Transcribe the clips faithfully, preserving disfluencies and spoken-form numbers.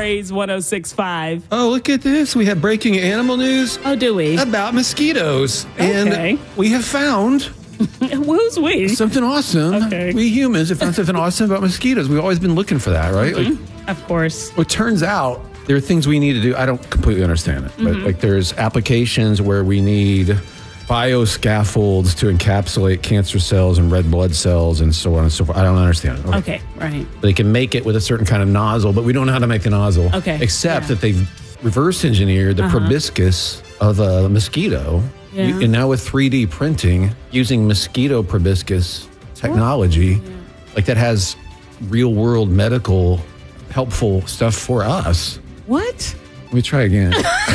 Praise one oh six point five. Oh, look at this. We have breaking animal news. Oh, do we? About mosquitoes. Okay. And we have found Who's we? something awesome. Okay. We humans have found something awesome about mosquitoes. We've always been looking for that, right? Mm-hmm. Like, of course. Well, it turns out there are things we need to do. I don't completely understand it, but mm-hmm. like there's applications where we need bioscaffolds to encapsulate cancer cells and red blood cells and so on and so forth. I don't understand it. Okay, okay right. They can make it with a certain kind of nozzle, but we don't know how to make the nozzle. Okay. Except yeah. that they've reverse engineered the uh-huh. proboscis of a mosquito. Yeah. And now with three D printing, using mosquito proboscis technology, yeah. like that has real world medical helpful stuff for us. What? Let me try again.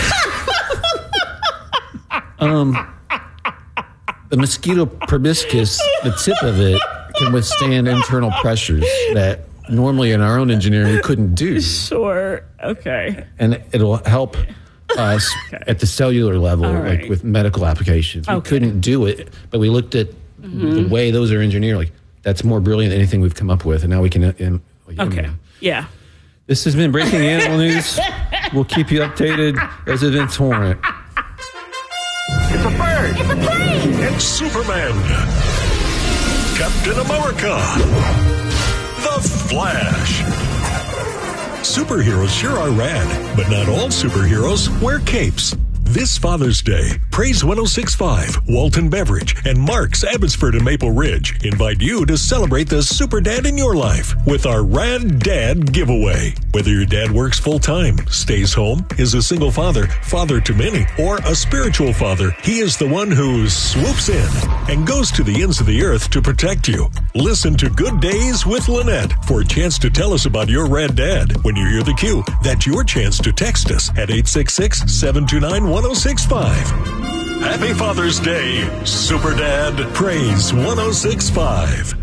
um, the mosquito proboscis, the tip of it, can withstand internal pressures that normally in our own engineering we couldn't do. Sure. Okay. And it'll help us okay. at the cellular level, right. like with medical applications. We okay. couldn't do it, but we looked at mm-hmm. the way those are engineered. Like that's more brilliant than anything we've come up with, and now we can. Um, like, okay. Um, yeah. This has been Breaking Animal News. We'll keep you updated as events warrant. It's a bird. It's a plane. It's Superman. Captain America. The Flash. Superheroes sure are rad, but not all superheroes wear capes. This Father's Day, Praise one oh six point five, Walton Beverage, and Mark's Abbotsford and Maple Ridge invite you to celebrate the super dad in your life with our Rad Dad giveaway. Whether your dad works full-time, stays home, is a single father, father to many, or a spiritual father, he is the one who swoops in and goes to the ends of the earth to protect you. Listen to Good Days with Lynette for a chance to tell us about your Rad Dad. When you hear the cue, that's your chance to text us at eight six six, seven two nine, one oh six five. Happy Father's Day, Super Dad. Praise one oh six point five.